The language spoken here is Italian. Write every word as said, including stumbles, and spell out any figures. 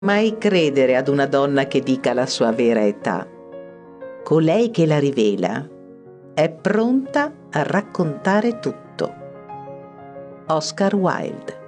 Mai credere ad una donna che dica la sua vera età. Colei che la rivela è pronta a raccontare tutto. Oscar Wilde.